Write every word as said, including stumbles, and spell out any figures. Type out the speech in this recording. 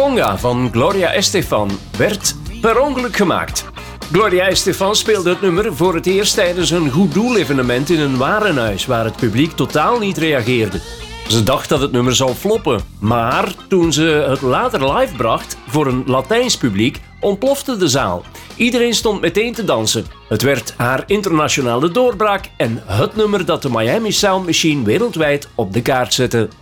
Conga van Gloria Estefan werd per ongeluk gemaakt. Gloria Estefan speelde het nummer voor het eerst tijdens een goed doel-evenement in een warenhuis waar het publiek totaal niet reageerde. Ze dacht dat het nummer zou floppen, maar toen ze het later live bracht voor een Latijns publiek, ontplofte de zaal. Iedereen stond meteen te dansen. Het werd haar internationale doorbraak en het nummer dat de Miami Sound Machine wereldwijd op de kaart zette.